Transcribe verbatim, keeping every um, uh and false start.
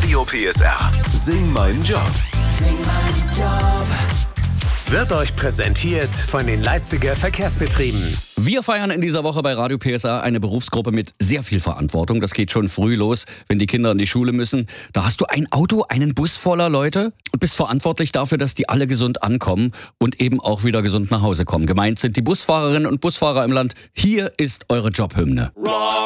Radio P S R. Sing meinen Job. Sing meinen Job. Wird euch präsentiert von den Leipziger Verkehrsbetrieben. Wir feiern in dieser Woche bei Radio P S R eine Berufsgruppe mit sehr viel Verantwortung. Das geht schon früh los, wenn die Kinder in die Schule müssen. Da hast du ein Auto, einen Bus voller Leute und bist verantwortlich dafür, dass die alle gesund ankommen und eben auch wieder gesund nach Hause kommen. Gemeint sind die Busfahrerinnen und Busfahrer im Land. Hier ist eure Jobhymne.